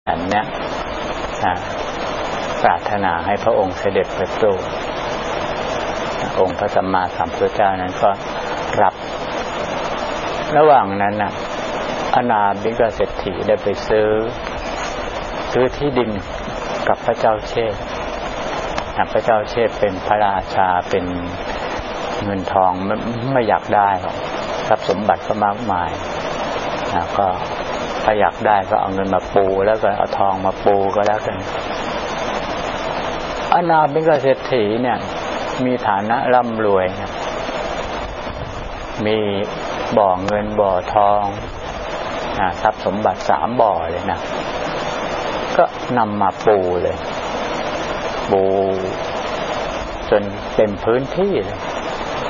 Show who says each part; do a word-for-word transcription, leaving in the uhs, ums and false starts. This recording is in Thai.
Speaker 1: ฉันเนี่ยปรารถนาให้พระองค์เสด็จประสูติองค์พระสัมมาสัมพุทธเจ้านั้นก็รับระหว่างนั้นน่ะอนาบิกเศรษฐีได้ไปซื้อซื้อที่ดินกับพระเจ้าเชษฐ์พระเจ้าเชษฐ์เป็นพระราชาเป็นเงินทองไม่ไม่อยากได้หรอกทรัพย์สมบัติก็มากมายนะก็ถ้าอยากได้ก็เอาเงินมาปูแล้วก็เอาทองมาปูก็แล้วกันอนาบิกเศรษฐีเนี่ยมีฐานะร่ำรวยนะมีบ่อเงินบ่อทองนะทรัพย์สมบัติสามบ่อเลยนะก็นำมาปูเลยปูจนเต็มพื้นที่เลย